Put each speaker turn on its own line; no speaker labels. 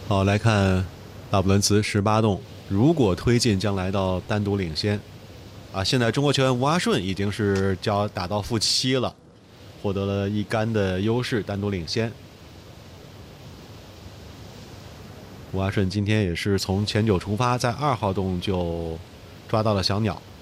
好，来看拉普伦茨18洞，如果推进将来到单独领先。现在中国球员吴阿顺已经是打到负7了，获得了1杆的优势，单独领先。吴阿顺今天也是从前9出发，在2号洞就抓到了小鸟。